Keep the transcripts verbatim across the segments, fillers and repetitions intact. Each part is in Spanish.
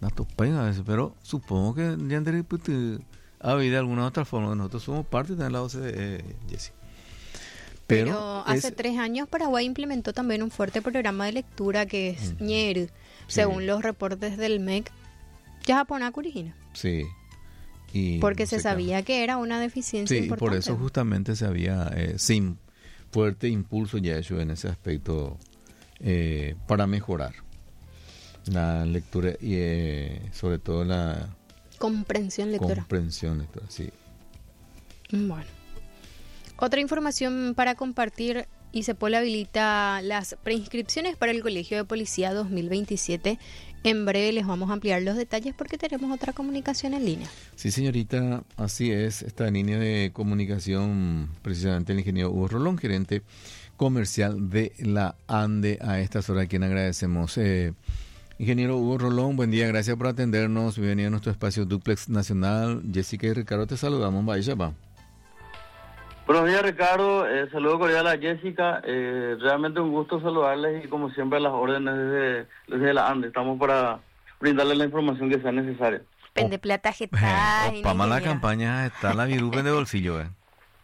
una topega, pero supongo que ya ha habido de alguna otra forma. Nosotros somos parte de la O C D E, Jessy. Pero, Pero hace es, tres años Paraguay implementó también un fuerte programa de lectura que es uh-huh. Ñeru, sí. Según los reportes del M E C, ya Japón Curigina. Sí. Y porque se sabía que... que era una deficiencia sí, importante. Sí, por eso justamente se había eh, sin fuerte impulso ya hecho en ese aspecto eh, para mejorar la lectura y eh, sobre todo la comprensión lectora. Comprensión lectora, sí. Bueno. Otra información para compartir: ICEPOL habilita las preinscripciones para el Colegio de Policía dos mil veintisiete. En breve les vamos a ampliar los detalles porque tenemos otra comunicación en línea. Sí, señorita, así es. Esta línea de comunicación, precisamente el ingeniero Hugo Rolón, gerente comercial de la ANDE, a estas horas a quien agradecemos. Eh, ingeniero Hugo Rolón, buen día, gracias por atendernos. Bienvenido a nuestro espacio Duplex Nacional. Jessica y Ricardo, te saludamos. Vaya, va. Buenos días, Ricardo. Eh, saludo cordial a Jessica. Eh, realmente un gusto saludarles y, como siempre, a las órdenes desde, desde la ANDE. Estamos para brindarles la información que sea necesaria. Pende plata geta. Para la campaña está la virupen de bolsillo, ¿eh?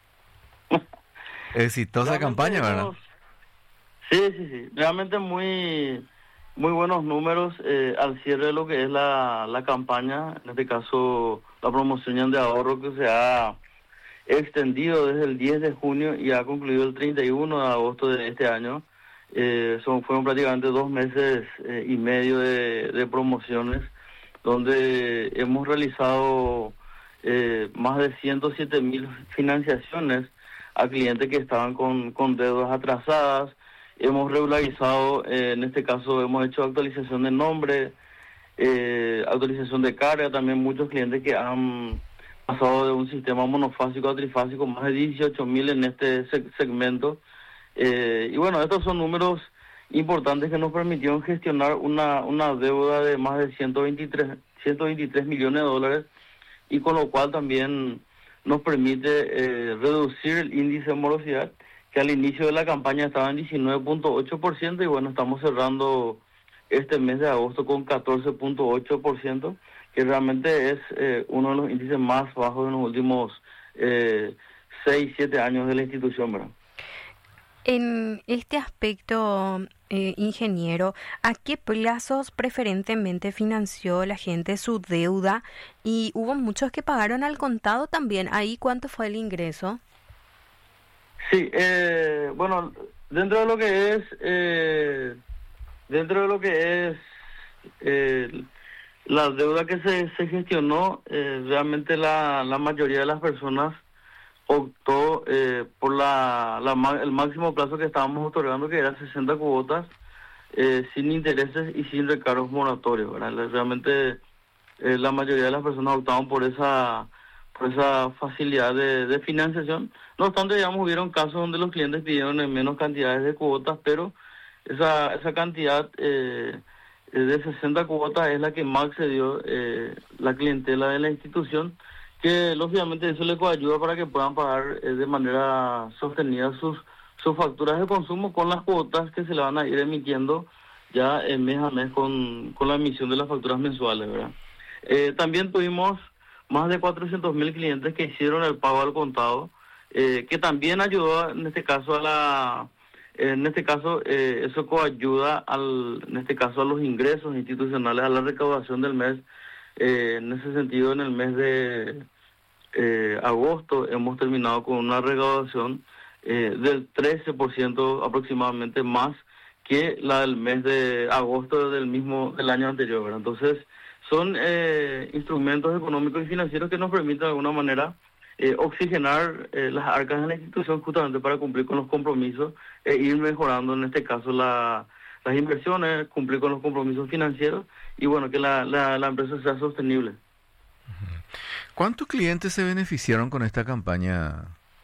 Exitosa realmente campaña, ¿verdad? Hemos, sí, sí, sí. Realmente muy, muy buenos números eh, al cierre de lo que es la, la campaña. En este caso, la promoción de ahorro que se ha extendido desde el diez de junio y ha concluido el treinta y uno de agosto de este año. Eh, son, fueron prácticamente dos meses eh, y medio de, de promociones, donde hemos realizado eh, más de ciento siete mil financiaciones a clientes que estaban con, con deudas atrasadas. Hemos regularizado, eh, en este caso hemos hecho actualización de nombre, eh, actualización de carga, también muchos clientes que han pasado de un sistema monofásico a trifásico, más de dieciocho mil en este seg- segmento. Eh, y bueno, estos son números importantes que nos permitieron gestionar una, una deuda de más de ciento veintitrés millones de dólares, y con lo cual también nos permite eh, reducir el índice de morosidad, que al inicio de la campaña estaba en diecinueve punto ocho por ciento, y bueno, estamos cerrando este mes de agosto con catorce punto ocho por ciento, que realmente es eh, uno de los índices más bajos en los últimos eh, seis, siete años de la institución, ¿verdad? En este aspecto, eh, ingeniero, ¿a qué plazos preferentemente financió la gente su deuda? Y hubo muchos que pagaron al contado también. ¿Ahí cuánto fue el ingreso? Sí, eh, bueno, dentro de lo que es, eh, dentro de lo que es eh, la deuda que se, se gestionó, eh, realmente la, la mayoría de las personas optó eh, por la, la el máximo plazo que estábamos otorgando, que era sesenta cuotas, eh, sin intereses y sin recargos moratorios, ¿verdad? Realmente eh, la mayoría de las personas optaron por esa por esa facilidad de, de financiación. No obstante, digamos, hubieron casos donde los clientes pidieron en menos cantidades de cuotas, pero esa esa cantidad eh, de sesenta cuotas es la que más excedió eh, la clientela de la institución, que lógicamente eso les ayuda para que puedan pagar eh, de manera sostenida sus sus facturas de consumo con las cuotas que se le van a ir emitiendo ya eh, mes a mes con, con la emisión de las facturas mensuales, ¿verdad? Eh, también tuvimos más de cuatrocientos mil clientes que hicieron el pago al contado, eh, que también ayudó en este caso a la en este caso eh, eso coayuda al en este caso a los ingresos institucionales, a la recaudación del mes. Eh, en ese sentido, en el mes de eh, agosto hemos terminado con una recaudación eh, del trece por ciento aproximadamente más que la del mes de agosto del mismo del año anterior, ¿verdad? Entonces, son eh, instrumentos económicos y financieros que nos permiten de alguna manera eh, oxigenar eh, las arcas de la institución, justamente para cumplir con los compromisos e ir mejorando, en este caso, la, las inversiones, cumplir con los compromisos financieros y, bueno, que la, la, la empresa sea sostenible. ¿Cuántos clientes se beneficiaron con esta campaña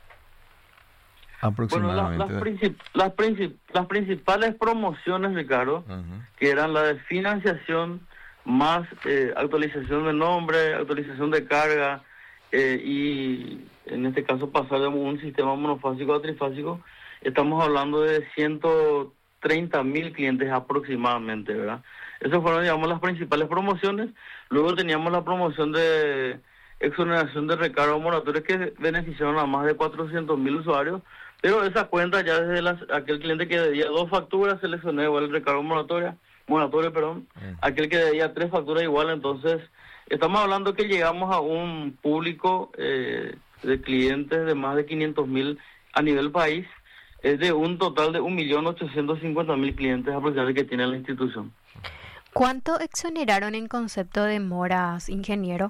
aproximadamente? Bueno, la, las, princip- las, princip- las principales promociones, Ricardo, uh-huh. que eran la de financiación, más eh, actualización de nombre, actualización de carga, eh, y en este caso pasar de un sistema monofásico a trifásico, estamos hablando de ciento treinta mil clientes aproximadamente, ¿verdad? Esas fueron, digamos, las principales promociones. Luego teníamos la promoción de exoneración de recargos moratorios que beneficiaron a más de cuatrocientos mil usuarios, pero esa cuenta ya desde las, aquel cliente que debía dos facturas se le exonera igual el recargo moratorio, moratorio, perdón, mm. aquel que debía tres facturas igual. Entonces estamos hablando que llegamos a un público eh, de clientes de más de quinientos mil a nivel país, es de un total de un millón ochocientos cincuenta mil clientes aproximadamente que tiene la institución. ¿Cuánto exoneraron en concepto de moras, ingeniero?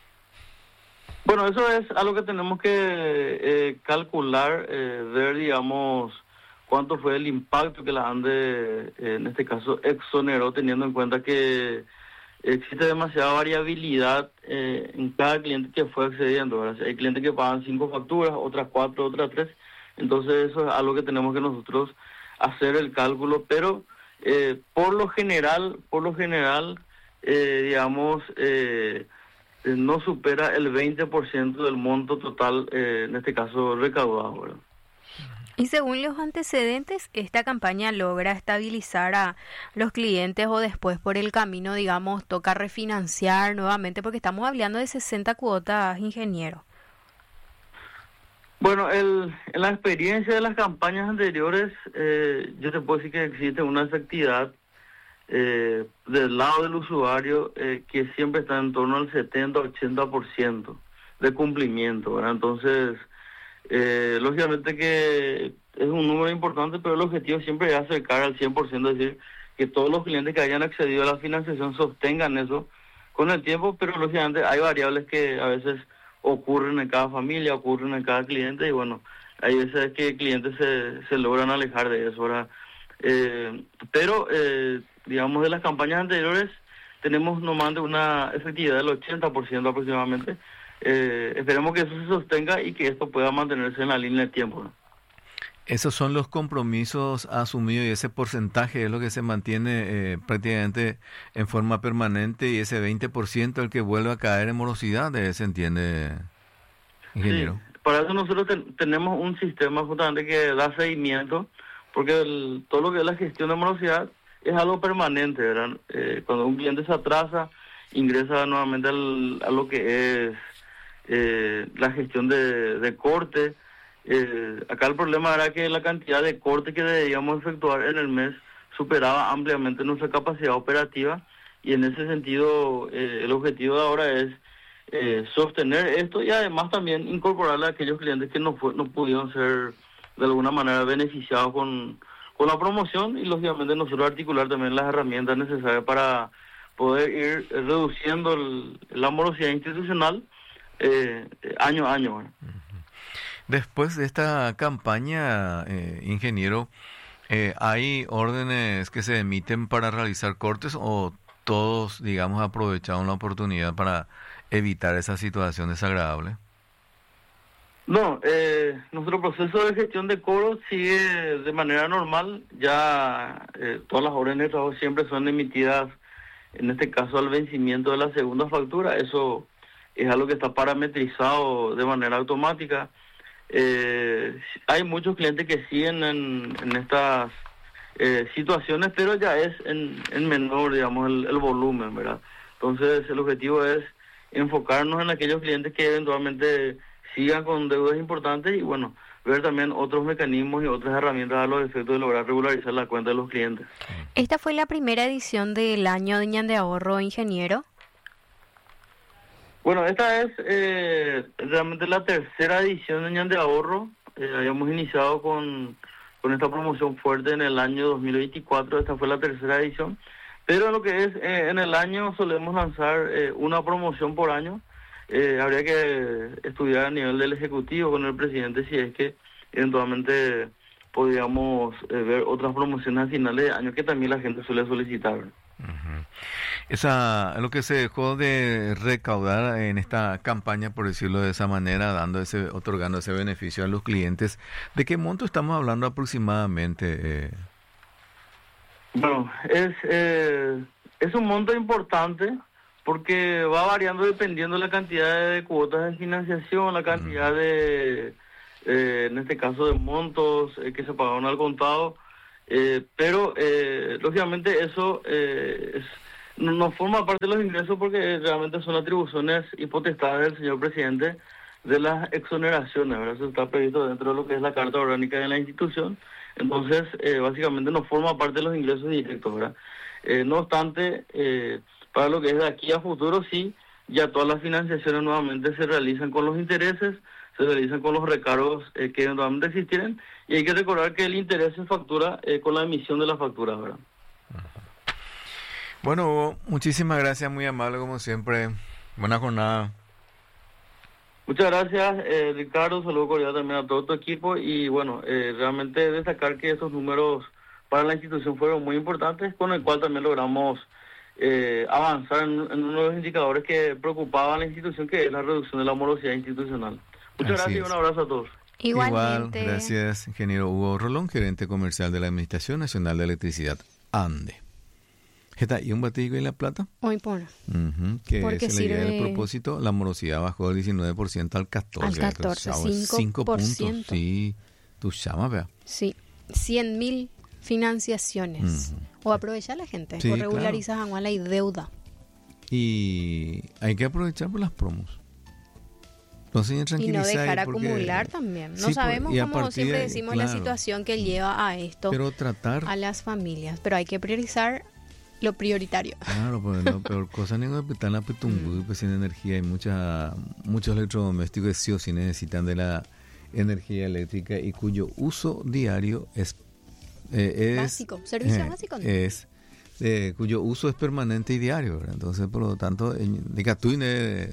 Bueno, eso es algo que tenemos que eh, calcular, eh, ver, digamos, cuánto fue el impacto que la ANDE, eh, en este caso, exoneró, teniendo en cuenta que existe demasiada variabilidad eh, en cada cliente que fue accediendo, ¿verdad? Hay clientes que pagan cinco facturas, otras cuatro, otras tres. Entonces eso es algo que tenemos que nosotros hacer el cálculo, pero eh, por lo general, por lo general, eh, digamos, eh, no supera el veinte por ciento del monto total, eh, en este caso recaudado, ¿verdad? Y según los antecedentes, ¿esta campaña logra estabilizar a los clientes o después por el camino, digamos, toca refinanciar nuevamente? Porque estamos hablando de sesenta cuotas, ingeniero. Bueno, el, en la experiencia de las campañas anteriores, eh, yo te puedo decir que existe una efectividad eh, del lado del usuario eh, que siempre está en torno al setenta a ochenta por ciento de cumplimiento, ¿verdad? Entonces, eh, lógicamente que es un número importante, pero el objetivo siempre es acercar al cien por ciento, es decir, que todos los clientes que hayan accedido a la financiación sostengan eso con el tiempo, pero lógicamente hay variables que a veces ocurren en cada familia, ocurren en cada cliente, y bueno, hay veces que clientes se, se logran alejar de eso, ¿verdad? Eh, pero, eh, digamos, de las campañas anteriores, tenemos nomás una efectividad del ochenta por ciento aproximadamente. Eh, esperemos que eso se sostenga y que esto pueda mantenerse en la línea de tiempo, ¿no? Esos son los compromisos asumidos y ese porcentaje es lo que se mantiene eh, prácticamente en forma permanente, y ese veinte por ciento el que vuelve a caer en morosidad, ¿se entiende, ingeniero? Sí, para eso nosotros ten, tenemos un sistema justamente que da seguimiento, porque el, todo lo que es la gestión de morosidad es algo permanente, ¿verdad? Eh, cuando un cliente se atrasa, ingresa nuevamente al, a lo que es eh, la gestión de, de corte. Eh, acá el problema era que la cantidad de corte que debíamos efectuar en el mes superaba ampliamente nuestra capacidad operativa, y en ese sentido eh, el objetivo de ahora es eh, sostener esto y además también incorporarle a aquellos clientes que no, fue, no pudieron ser de alguna manera beneficiados con, con la promoción, y lógicamente nosotros articular también las herramientas necesarias para poder ir reduciendo el, la morosidad institucional eh, año a año, ¿verdad? Después de esta campaña, eh, ingeniero, eh, ¿hay órdenes que se emiten para realizar cortes o todos, digamos, aprovecharon la oportunidad para evitar esa situación desagradable? No, eh, nuestro proceso de gestión de cobro sigue de manera normal. Ya eh, todas las órdenes de trabajo siempre son emitidas, en este caso al vencimiento de la segunda factura. Eso es algo que está parametrizado de manera automática. Eh, hay muchos clientes que siguen en, en estas eh, situaciones, pero ya es en, en menor, digamos, el, el volumen, ¿verdad? Entonces el objetivo es enfocarnos en aquellos clientes que eventualmente sigan con deudas importantes y, bueno, ver también otros mecanismos y otras herramientas a los efectos de lograr regularizar la cuenta de los clientes. ¿Esta fue la primera edición del año de Ñan de Ahorro, ingeniero? Bueno, esta es eh, realmente la tercera edición de Ñan de Ahorro. Eh, habíamos iniciado con, con esta promoción fuerte en el año dos mil veinticuatro, esta fue la tercera edición. Pero lo que es, eh, en el año solemos lanzar eh, una promoción por año. Eh, habría que estudiar a nivel del Ejecutivo con el presidente si es que eventualmente podríamos eh, ver otras promociones a finales de año que también la gente suele solicitar. Uh-huh. Esa, lo que se dejó de recaudar en esta campaña, por decirlo de esa manera, dando ese, otorgando ese beneficio a los clientes, ¿de qué monto estamos hablando aproximadamente? Eh? Bueno, es eh, es un monto importante porque va variando dependiendo de la cantidad de cuotas de financiación, la cantidad uh-huh. de, eh, en este caso, de montos eh, que se pagaron al contado. Eh, pero, eh, lógicamente, eso eh, es no, no forma parte de los ingresos porque realmente son atribuciones y potestades del señor presidente de las exoneraciones, ¿verdad? Eso está previsto dentro de lo que es la Carta Orgánica de la institución. Entonces, eh, básicamente no forma parte de los ingresos directos, ¿verdad? Eh, no obstante, eh, para lo que es de aquí a futuro, sí, ya todas las financiaciones nuevamente se realizan con los intereses, se realizan con los recargos eh, que nuevamente existieron, y hay que recordar que el interés se factura eh, con la emisión de la factura, ¿verdad? Bueno, Hugo, muchísimas gracias, muy amable como siempre. Buena jornada. Muchas gracias, eh, Ricardo. Saludo cordial también a todo tu equipo. Y bueno, eh, realmente destacar que esos números para la institución fueron muy importantes, con el cual también logramos eh, avanzar en, en uno de los indicadores que preocupaban a la institución, que es la reducción de la morosidad institucional. Muchas Así gracias es. y un abrazo a todos. Igualmente. Igual, gracias, ingeniero Hugo Rolón, gerente comercial de la Administración Nacional de Electricidad, ANDE. ¿Está ahí un batido en La Plata? Hoy por. Uh-huh, que Porque se le dio sirve- el propósito, la morosidad bajó del diecinueve por ciento al catorce por ciento. Al catorce, cinco cinco por puntos, ciento. sí. Tú llamas, vea. Sí, cien mil financiaciones. Ujú. O aprovechar la gente, Sí, o regularizas anual y deuda. Y hay que aprovechar por las promos. Entonces, ya Y no tranquilizar dejar porque- acumular también. No Sí, por- sabemos y a cómo partir siempre de- decimos la claro. situación que lleva a esto, Pero tratar... a las familias. Pero hay que priorizar lo prioritario. Claro, pues la peor cosa es que están a Petungú, pues sin energía. Hay mucha, muchos electrodomésticos que sí o sí necesitan de la energía eléctrica y cuyo uso diario es... eh, es Básico, servicio eh, básico, ¿no? Es, eh, cuyo uso es permanente y diario, ¿verdad? Entonces, por lo tanto, de Catuín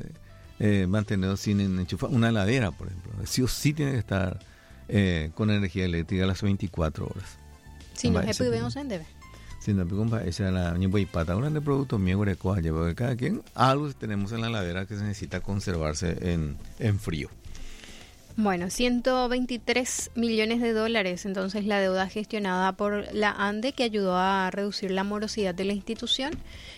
eh, mantener sin enchufar una heladera, por ejemplo. Sí o sí tiene que estar eh, con energía eléctrica a las veinticuatro horas. Si no Vale, se sí. vemos en debe. Si no, esa es la ñembo y pata, una de productos míos de coaje, porque cada quien algo tenemos en la heladera que se necesita conservarse en, en frío. Bueno, ciento veintitrés millones de dólares, entonces la deuda gestionada por la ANDE, que ayudó a reducir la morosidad de la institución,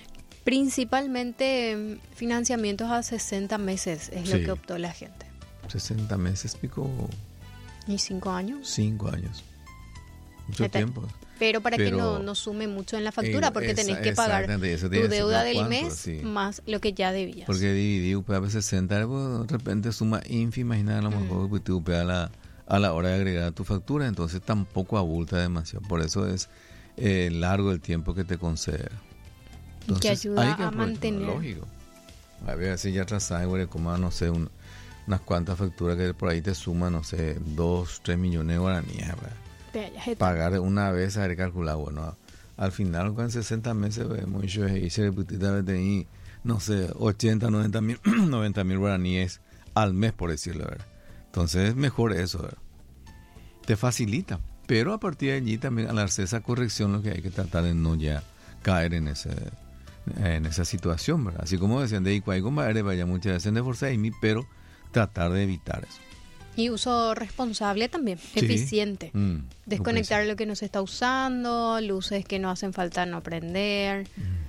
principalmente mm, financiamientos a sesenta meses es Sí. lo que optó la gente. sesenta meses, pico, ¿Y cinco años? cinco años. Mucho Neta. tiempo. Pero para que Pero- no, no sume mucho en la factura, Eh, porque esa- tenés que pagar exactamente, eso tu tiene que ser deuda unos del cuantos, mes sí. más lo que ya debías. Porque dividir a veces sesenta, pues, de repente suma ínfima, imagina a lo mejor Mm. que tú a la, a la hora de agregar tu factura, entonces tampoco abulta demasiado. Por eso es eh, largo el tiempo que te concede. Y que ayuda a aprovechar, mantener. Lógico. A ver si ya atrasada, güey, como no sé, un- unas cuantas facturas que por ahí te suman, no sé, dos, tres millones de guaraníes, ¿verdad? Vea, ya se- Pagar una vez, haber calculado, bueno, al final con sesenta meses, pues, mucho, y se repetita, tenía, no sé, ochenta, noventa mil, noventa mil guaraníes al mes, por decirlo, ¿verdad? Entonces es mejor eso, ¿verdad? Te facilita, pero a partir de allí también al hacer esa corrección lo que hay que tratar de no ya caer en ese en esa situación, ¿verdad? Así como decían de Icuay con Baere, vaya muchas veces de Forza y mí, pero tratar de evitar eso. Y uso responsable también, Sí. eficiente. Mm, Desconectar lo que no se está usando, luces que no hacen falta no prender.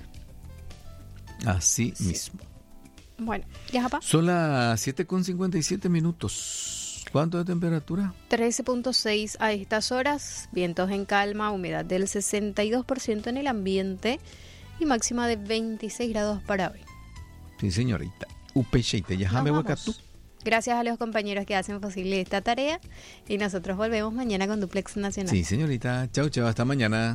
Así Sí. mismo. Bueno, ya papá. Son las siete con cincuenta y siete minutos. ¿Cuánto de temperatura? trece punto seis a estas horas, vientos en calma, humedad del sesenta y dos por ciento en el ambiente y máxima de veintiséis grados para hoy. Sí, señorita. Upecheite, ya jame Nos huacatú. vamos. Gracias a los compañeros que hacen posible esta tarea y nosotros volvemos mañana con Duplex Nacional. Sí, señorita. Chau, chau. Hasta mañana.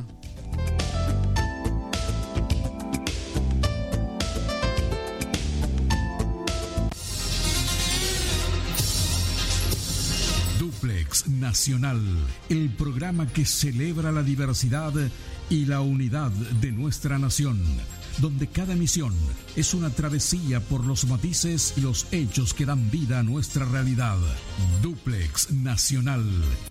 Duplex Nacional, el programa que celebra la diversidad y la unidad de nuestra nación, donde cada emisión es una travesía por los matices y los hechos que dan vida a nuestra realidad. Duplex Nacional.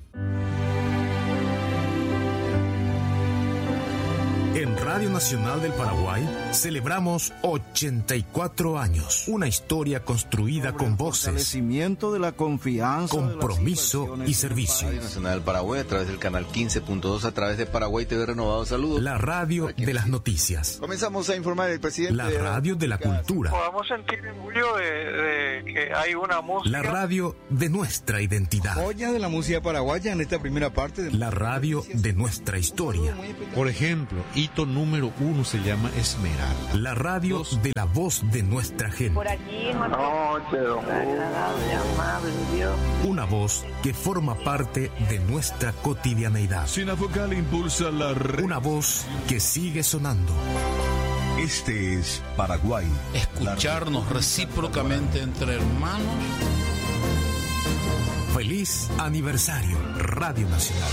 En Radio Nacional del Paraguay celebramos ochenta y cuatro años. Una historia construida con voces, Fortalecimiento de la confianza, compromiso de las y servicio. Radio Nacional del Paraguay a través del canal quince punto dos, a través de Paraguay T V Renovado. Saludos. La radio de las noticias. Comenzamos a informar el presidente. La radio de la cultura. Podamos sentir orgullo de, de que hay una música. La radio de nuestra identidad. Joya de la música paraguaya en esta primera parte. De... La radio de nuestra historia. Por ejemplo, hito número uno se llama Esmeralda. La radio Dos. de la voz de nuestra gente. Por aquí, noche, agradable, amable, Dios. Una voz que forma parte de nuestra cotidianeidad. Sinafocal impulsa la red. Una voz que sigue sonando. Este es Paraguay. Escucharnos recíprocamente entre hermanos. Feliz aniversario, Radio Nacional.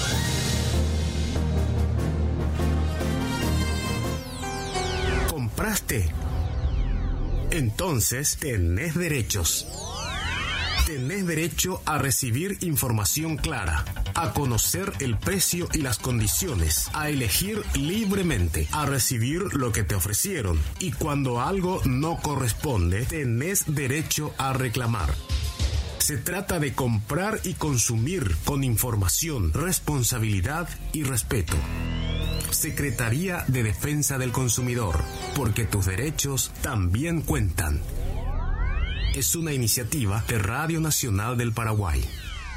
¿Compraste? Entonces tenés derechos. Tenés derecho a recibir información clara, a conocer el precio y las condiciones, a elegir libremente, a recibir lo que te ofrecieron. Y cuando algo no corresponde, tenés derecho a reclamar. Se trata de comprar y consumir con información, responsabilidad y respeto. Secretaría de Defensa del Consumidor, porque tus derechos también cuentan. Es una iniciativa de Radio Nacional del Paraguay.